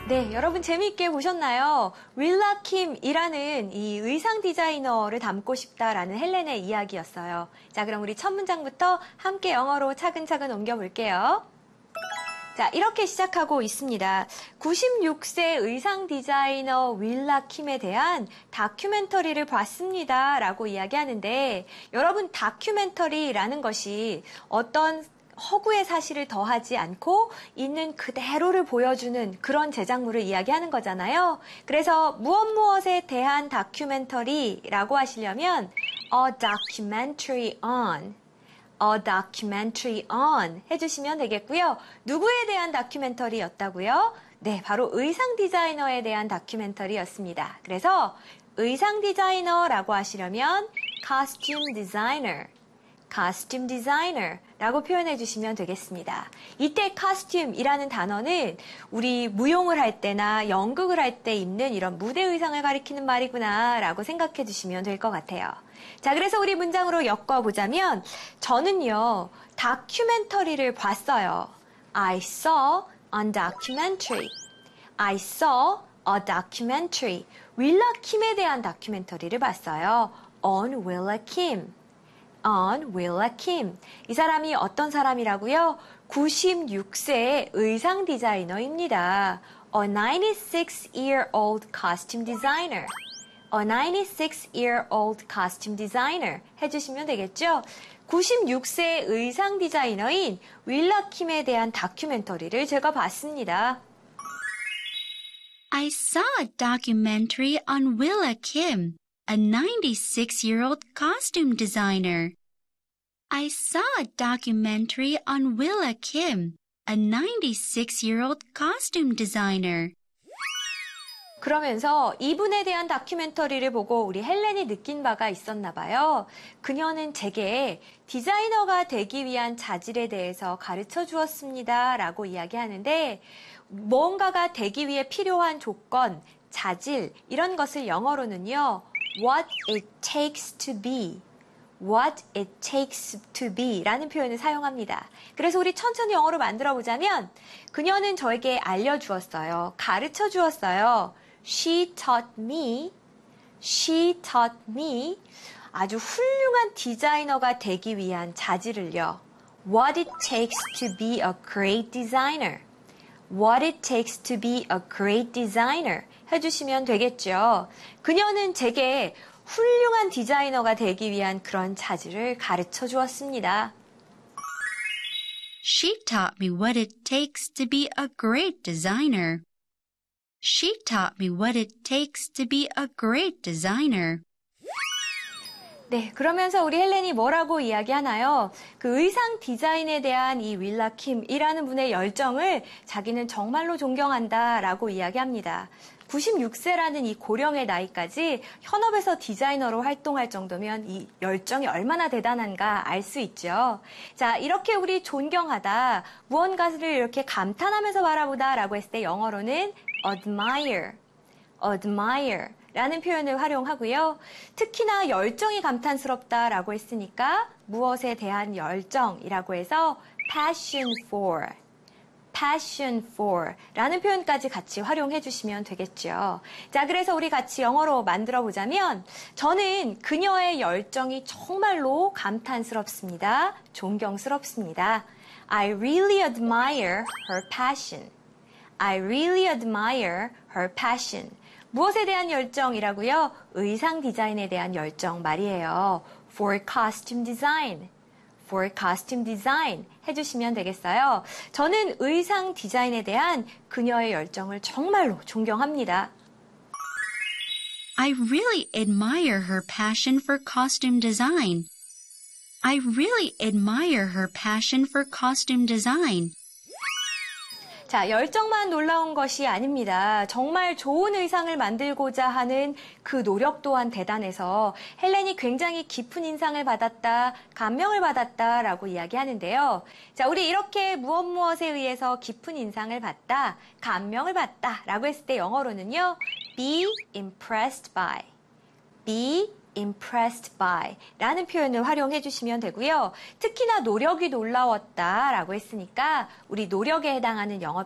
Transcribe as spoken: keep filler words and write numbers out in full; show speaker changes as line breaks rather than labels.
네, 여러분 재미있게 보셨나요? 윌라 킴이라는 이 의상 디자이너를 닮고 싶다라는 헬렌의 이야기였어요. 자, 그럼 우리 첫 문장부터 함께 영어로 차근차근 옮겨볼게요. 자, 이렇게 시작하고 있습니다. 구십육 세 의상 디자이너 윌라 킴에 대한 다큐멘터리를 봤습니다. 라고 이야기하는데, 여러분 다큐멘터리라는 것이 어떤 허구의 사실을 더하지 않고 있는 그대로를 보여주는 그런 제작물을 이야기하는 거잖아요. 그래서 무엇 무엇에 대한 다큐멘터리라고 하시려면 a documentary on, a documentary on 해주시면 되겠고요. 누구에 대한 다큐멘터리였다고요? 네, 바로 의상 디자이너에 대한 다큐멘터리였습니다. 그래서 의상 디자이너라고 하시려면 costume designer, costume designer 라고 표현해 주시면 되겠습니다. 이때 costume이라는 단어는 우리 무용을 할 때나 연극을 할 때 입는 이런 무대 의상을 가리키는 말이구나 라고 생각해 주시면 될 것 같아요. 자, 그래서 우리 문장으로 엮어보자면 저는요, 다큐멘터리를 봤어요. I saw a documentary. I saw a documentary. 윌라 킴에 대한 다큐멘터리를 봤어요. On 윌라 킴. on 윌라 킴. 이 사람이 어떤 사람이라고요? 구십육 세의 의상 디자이너입니다. A ninety-six year old costume designer. A ninety-six year old costume designer 해주시면 되겠죠? 구십육 세의 의상 디자이너인 윌라 킴에 대한 다큐멘터리를 제가 봤습니다.
I saw a documentary on Willa Kim, a ninety-six-year-old costume designer. I saw a documentary on Willa Kim, a ninety-six-year-old costume designer.
그러면서 이분에 대한 다큐멘터리를 보고 우리 헬렌이 느낀 바가 있었나 봐요. 그녀는 제게 디자이너가 되기 위한 자질에 대해서 가르쳐 주었습니다. 라고 이야기하는데 뭔가가 되기 위해 필요한 조건, 자질 이런 것을 영어로는요. What it takes to be. What it takes to be 라는 표현을 사용합니다. 그래서 우리 천천히 영어로 만들어 보자면 그녀는 저에게 알려주었어요. 가르쳐 주었어요. She taught me, she taught me 아주 훌륭한 디자이너가 되기 위한 자질을요. What it takes to be a great designer. What it takes to be a great designer 해주시면 되겠죠. 그녀는 제게 훌륭한 디자이너가 되기 위한 그런 자질을 가르쳐 주었습니다.
She taught me what it takes to be a great designer. She taught me what it takes to be a great designer.
네, 그러면서 우리 헬렌이 뭐라고 이야기하나요? 그 의상 디자인에 대한 이 윌라 킴이라는 분의 열정을 자기는 정말로 존경한다라고 이야기합니다. 구십육 세라는 이 고령의 나이까지 현업에서 디자이너로 활동할 정도면 이 열정이 얼마나 대단한가 알 수 있죠. 자, 이렇게 우리 존경하다, 무언가를 이렇게 감탄하면서 바라보다라고 했을 때 영어로는 admire, admire 라는 표현을 활용하고요. 특히나 열정이 감탄스럽다라고 했으니까 무엇에 대한 열정이라고 해서 passion for, passion for 라는 표현까지 같이 활용해 주시면 되겠죠. 자, 그래서 우리 같이 영어로 만들어 보자면 저는 그녀의 열정이 정말로 감탄스럽습니다. 존경스럽습니다. I really admire her passion. I really admire her passion. 무엇에 대한 열정이라고요? 의상 디자인에 대한 열정 말이에요. For costume design. For costume design 해주시면 되겠어요. 저는 의상 디자인에 대한 그녀의 열정을 정말로 존경합니다.
I really admire her passion for costume design. I really admire her passion for costume design.
자, 열정만 놀라운 것이 아닙니다. 정말 좋은 의상을 만들고자 하는 그 노력 또한 대단해서 헬렌이 굉장히 깊은 인상을 받았다, 감명을 받았다라고 이야기하는데요. 자, 우리 이렇게 무엇 무엇에 의해서 깊은 인상을 받다, 감명을 받다라고 했을 때 영어로는요. be impressed by, be impressed by 라는 표현을 활용해 주시면 되고요. 특히나 노력이 놀라웠다 라고 했으니까 우리 노력에 해당하는 영어